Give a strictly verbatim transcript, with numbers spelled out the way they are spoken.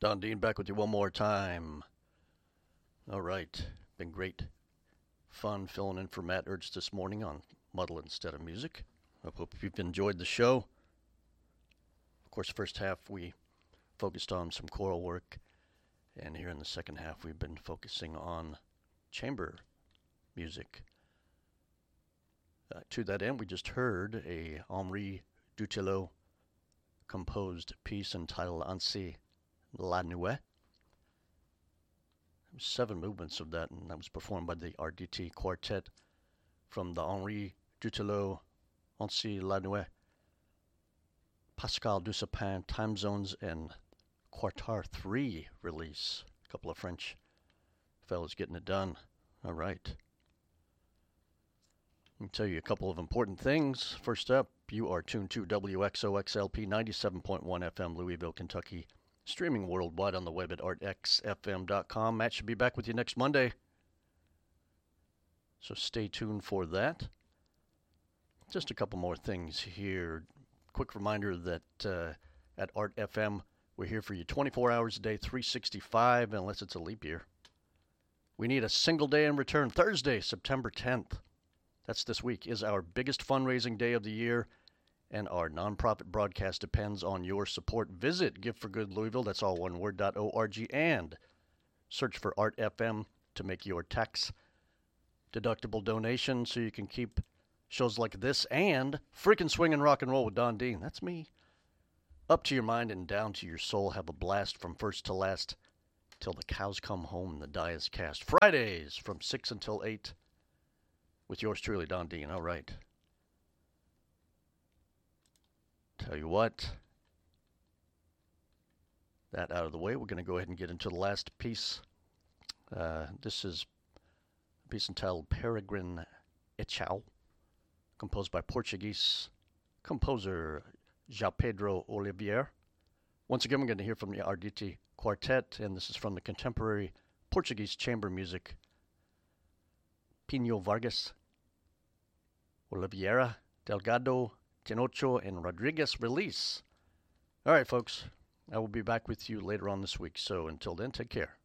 Don Dean back with you one more time. All right. Been great fun filling in for Matt Ernst this morning on Muddle Instead of Music. I hope you've enjoyed the show. Of course, first half we focused on some choral work, and here in the second half we've been focusing on chamber music. Uh, to that end, we just heard a Henri Dutilleux composed piece entitled Ainsi la Nuit. Seven movements of that, and that was performed by the R D T Quartet from the Henri Dutilleux Ainsi la Nuit Pascal Dussapin Time Zones and Quartar three release. A couple of French fellas getting it done. All right. Let me tell you a couple of important things. First up, you are tuned to W X O X L P ninety-seven point one F M, Louisville, Kentucky. Streaming worldwide on the web at art x f m dot com. Matt should be back with you next Monday, so stay tuned for that. Just a couple more things here. Quick reminder that uh, at Art F M, we're here for you twenty-four hours a day, three sixty-five, unless it's a leap year. We need a single day in return. Thursday, September tenth. That's this week, is our biggest fundraising day of the year, and our nonprofit broadcast depends on your support. Visit Give for Good Louisville, that's all one word, dot org, and search for Art F M to make your tax-deductible donation so you can keep shows like this and freaking swing and rock and roll with Don Dean. That's me. Up to your mind and down to your soul. Have a blast from first to last till the cows come home and the die is cast. Fridays from six until eight with yours truly, Don Dean. All right. Tell you what, that out of the way, we're going to go ahead and get into the last piece. Uh, this is a piece entitled Peregrine Echau, composed by Portuguese composer João Pedro Oliveira. Once again, we're going to hear from the R D T Quartet, and this is from the contemporary Portuguese chamber music, Pino Vargas, Oliveira, Delgado, Tenocho, and Rodriguez release. All right, folks, I will be back with you later on this week. So until then, take care.